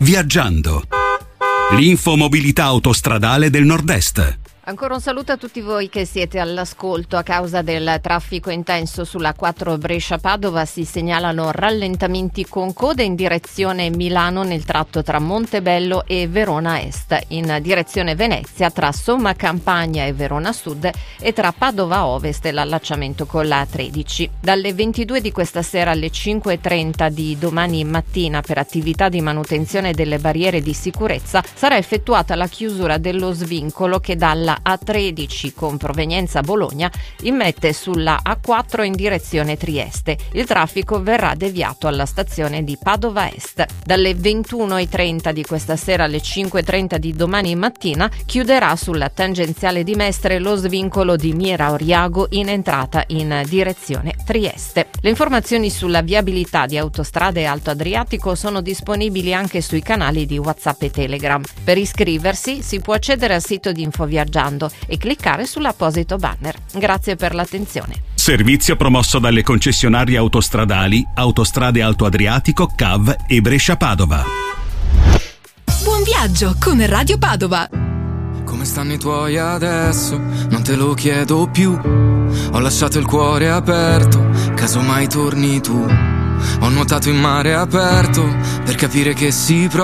Viaggiando. L'infomobilità autostradale del Nord-Est. Ancora un saluto a tutti voi che siete all'ascolto. A causa del traffico intenso sulla 4 Brescia-Padova si segnalano rallentamenti con code in direzione Milano nel tratto tra Montebello e Verona Est, in direzione Venezia tra Somma Campagna e Verona Sud e tra Padova Ovest e l'allacciamento con la A13. Dalle 22 di questa sera alle 5:30 di domani mattina, per attività di manutenzione delle barriere di sicurezza, sarà effettuata la chiusura dello svincolo che dalla A13 con provenienza Bologna immette sulla A4 in direzione Trieste. Il traffico verrà deviato alla stazione di Padova Est. Dalle 21:30 di questa sera alle 5:30 di domani mattina chiuderà sulla tangenziale di Mestre lo svincolo di Miera Oriago in entrata in direzione Trieste. Le informazioni sulla viabilità di Autostrade Alto Adriatico sono disponibili anche sui canali di WhatsApp e Telegram. Per iscriversi si può accedere al sito di Infoviaggiando e cliccare sull'apposito banner. Grazie per l'attenzione. Servizio promosso dalle concessionarie autostradali Autostrade Alto Adriatico, CAV e Brescia-Padova. Buon viaggio con Radio Padova. Come stanno i tuoi adesso? Non te lo chiedo più. Ho lasciato il cuore aperto, caso mai torni tu. Ho nuotato in mare aperto per capire che si prova.